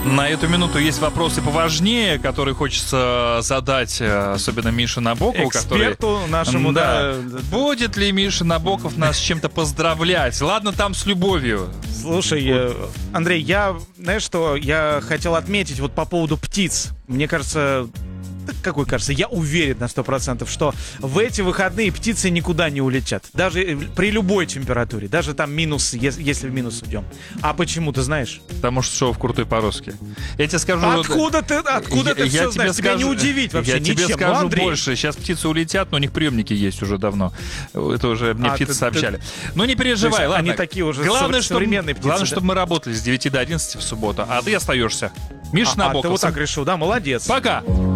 На эту минуту есть вопросы поважнее, которые хочется задать, особенно Мише Набокову. Эксперту нашему, да. Будет ли Миша Набоков нас с чем-то поздравлять? Ладно, там с любовью. Слушай, Андрей, знаешь что, я хотел отметить вот по поводу птиц. Мне кажется... Какой кажется? Я уверен на 100%, что в эти выходные птицы никуда не улетят. Даже при любой температуре. Даже там минус, если в минус уйдем. А почему, ты знаешь? Потому что шоу в крутой по-русски. Я тебе скажу... Откуда ты все знаешь? Тебя не удивить вообще я ничем. Я тебе скажу Андрей. больше. Сейчас птицы улетят, но у них приемники есть уже давно. Это уже мне птицы сообщали. Ну не переживай, ладно. Они такие уже современные современные птицы. Главное, чтобы мы работали с 9 до 11 в субботу. А ты остаешься. Миша Набоков. Ты вот так решил, да? Молодец. Пока.